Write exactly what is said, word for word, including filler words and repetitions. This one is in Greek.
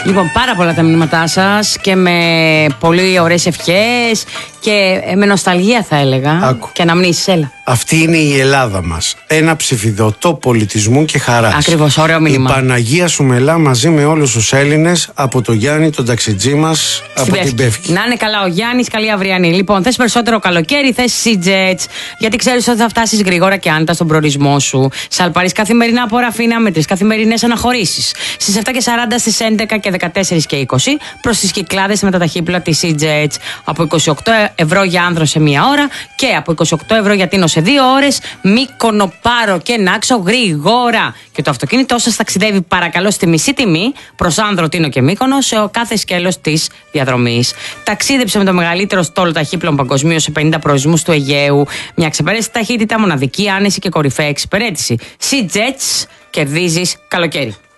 Λοιπόν, πάρα πολλά τα μηνύματά σας και με πολύ ωραίες ευχές και με νοσταλγία θα έλεγα. Άκου. Και αναμνήσεις, έλα. Αυτή είναι η Ελλάδα μας. Ένα ψηφιδωτό πολιτισμού και χαράς. Ακριβώς, ωραίο μήνυμα. Η Παναγία σου μελά μαζί με όλους τους Έλληνες, από το Γιάννη, τον ταξιτζή μας, από Πεύκη. την Πεύκη. Να είναι καλά ο Γιάννης, καλή αυριανή. Λοιπόν, θες περισσότερο καλοκαίρι, θες Sea-Jets, γιατί ξέρεις ότι θα φτάσεις γρήγορα και άνετα στον προορισμό σου. Σαλπαρείς καθημερινά από Ραφίνα με τρεις καθημερινές αναχωρήσεις. Στις επτά και σαράντα, στις έντεκα και δεκατέσσερα και είκοσι προς τις Κυκλάδες με τα ταχύπλα της Sea-Jets. Από είκοσι οκτώ ευρώ για άνδρο σε μία ώρα και από είκοσι οκτώ ευρώ για τίνο σε δύο ώρες. Μύκονο, Πάρο και Νάξο γρήγορα. Και το αυτοκίνητό σας ταξιδεύει παρακαλώ στη μισή τιμή προς άνδρο, τίνο και Μύκονο σε κάθε σκέλος της διαδρομής. Ταξίδεψε με το μεγαλύτερο στόλο ταχύπλων παγκοσμίως σε πενήντα προορισμούς του Αιγαίου. Μια ξεπέραστη ταχύτητα, μοναδική άνεση και κορυφαία εξυπηρέτηση. Sea-Jets, κερδίζεις καλοκαίρι.